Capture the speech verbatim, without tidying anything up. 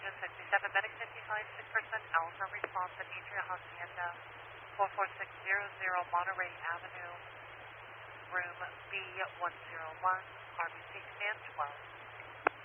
engine sixty-seven, medic fifty-five, six percent alpha response at Adria Hacienda, four four six zero zero Monterey Avenue, room B one zero one, R B C command twelve.